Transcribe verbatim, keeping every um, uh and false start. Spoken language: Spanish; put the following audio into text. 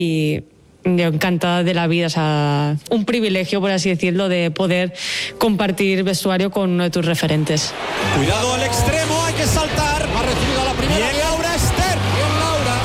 y yo encantada de la vida, o sea, un privilegio, por así decirlo, de poder compartir vestuario con uno de tus referentes. Cuidado al extremo, hay que saltar.